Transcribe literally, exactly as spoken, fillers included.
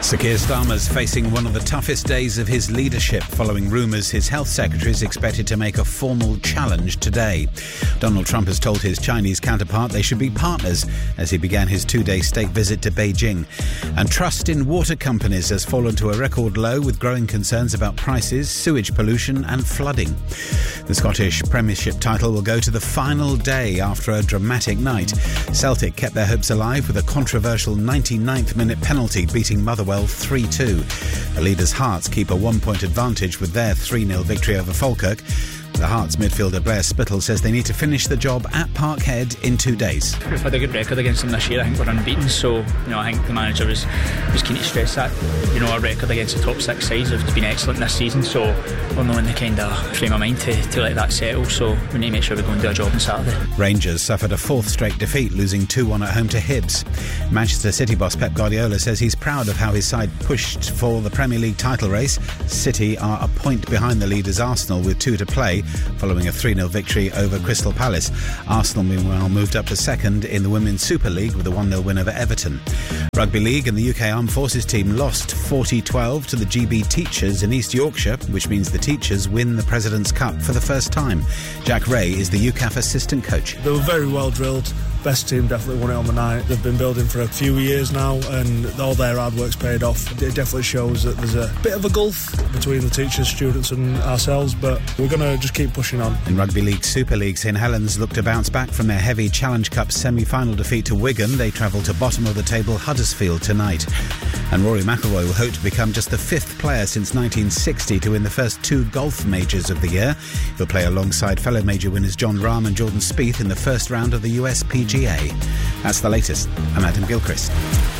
Sir Keir Starmer's facing one of the toughest days of his leadership following rumours his health secretary is expected to make a formal challenge today. Donald Trump has told his Chinese counterpart they should be partners as he began his two-day state visit to Beijing. And trust in water companies has fallen to a record low with growing concerns about prices, sewage pollution and flooding. The Scottish Premiership title will go to the final day after a dramatic night. Celtic kept their hopes alive with a controversial ninety-ninth minute penalty beating Motherwell three two. The leaders' Hearts keep a one-point advantage with their three nil victory over Falkirk. The Hearts midfielder Blair Spittle says they need to finish the job at Parkhead in two days. We've had a good record against them this year. I think we're unbeaten, so you know I think the manager was, was keen to stress that. You know, our record against the top six sides has been excellent this season, so we're not in the kind of frame of mind to, to let that settle, so we need to make sure we go and do our job on Saturday. Rangers suffered a fourth straight defeat, losing two one at home to Hibs. Manchester City boss Pep Guardiola says he's proud of how his side pushed for the Premier League title race. City are a point behind the leaders Arsenal with two to play, following a three nil victory over Crystal Palace. Arsenal, meanwhile, moved up to second in the Women's Super League with a one nil win over Everton. Rugby League and the U K Armed Forces team lost forty twelve to the G B Teachers in East Yorkshire, which means the Teachers win the President's Cup for the first time. Jack Ray is the U C A F assistant coach. They were very well drilled. Best team definitely won it on the night. They've been building for a few years now and all their hard work's paid off. It definitely shows that there's a bit of a gulf between the teachers, students and ourselves, but we're going to just keep pushing on. In Rugby League Super League, St Helens look to bounce back from their heavy Challenge Cup semi-final defeat to Wigan. They travel to bottom of the table Huddersfield tonight. And Rory McIlroy will hope to become just the fifth player since nineteen sixty to win the first two golf majors of the year. He'll play alongside fellow major winners Jon Rahm and Jordan Spieth in the first round of the U S P G A. That's the latest. I'm Adam Gilchrist.